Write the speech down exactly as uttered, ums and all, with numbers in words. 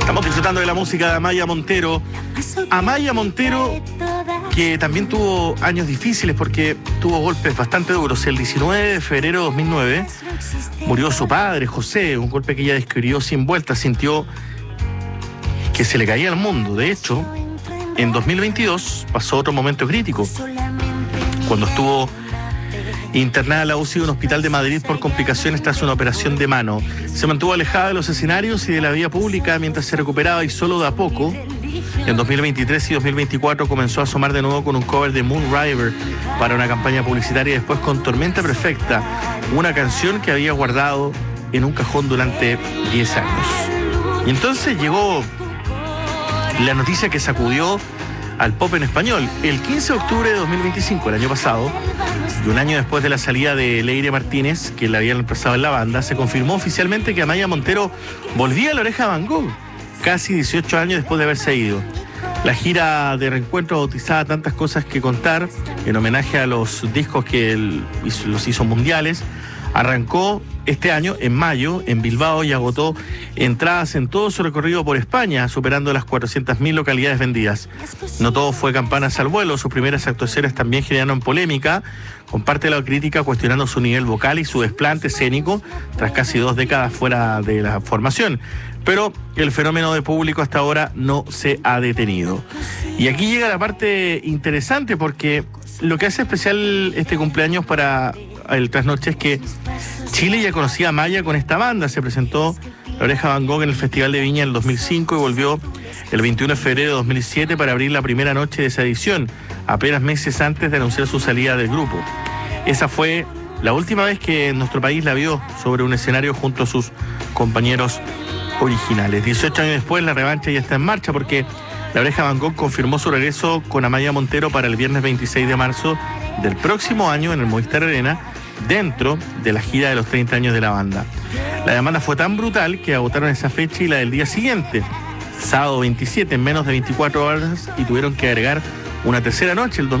Estamos disfrutando de la música de Amaya Montero. Amaya Montero, que también tuvo años difíciles porque tuvo golpes bastante duros. El diecinueve de febrero de dos mil nueve murió su padre, José, un golpe que ella describió sin vuelta. Sintió que se le caía el mundo. De hecho, en dos mil veintidós pasó otro momento crítico, cuando estuvo internada en la U C I de un hospital de Madrid por complicaciones tras una operación de mano. Se mantuvo alejada de los escenarios y de la vida pública mientras se recuperaba, y solo de a poco, en dos mil veintitrés y dos mil veinticuatro, comenzó a asomar de nuevo con un cover de Moon River para una campaña publicitaria, y después con Tormenta Perfecta, una canción que había guardado en un cajón durante diez años. Y entonces llegó la noticia que sacudió al pop en español. El quince de octubre de dos mil veinticinco, el año pasado, y un año después de la salida de Leire Martínez, que la había reemplazado en la banda, se confirmó oficialmente que Amaya Montero volvía a La Oreja Van Gogh, casi dieciocho años después de haberse ido. La gira de reencuentro, bautizada Tantas Cosas que Contar, en homenaje a los discos que él los hizo mundiales, arrancó este año, en mayo, en Bilbao, y agotó entradas en todo su recorrido por España, superando las cuatrocientas mil localidades vendidas. No todo fue campanas al vuelo. Sus primeras actuaciones también generaron polémica, con parte de la crítica cuestionando su nivel vocal y su desplante escénico tras casi dos décadas fuera de la formación. Pero el fenómeno de público hasta ahora no se ha detenido. Y aquí llega la parte interesante, porque lo que hace especial este cumpleaños para el Trasnoche es que Chile ya conocía a Amaya con esta banda. Se presentó La Oreja Van Gogh en el Festival de Viña en el dos mil cinco y volvió el veintiuno de febrero de dos mil siete para abrir la primera noche de esa edición, apenas meses antes de anunciar su salida del grupo. Esa fue la última vez que nuestro país la vio sobre un escenario junto a sus compañeros originales. dieciocho años después, la revancha ya está en marcha, porque La Oreja Van Gogh confirmó su regreso con Amaya Montero para el viernes veintiséis de marzo del próximo año en el Movistar Arena, dentro de la gira de los treinta años de la banda. La demanda fue tan brutal que agotaron esa fecha y la del día siguiente, sábado veintisiete, en menos de veinticuatro horas, y tuvieron que agregar una tercera noche, el domingo.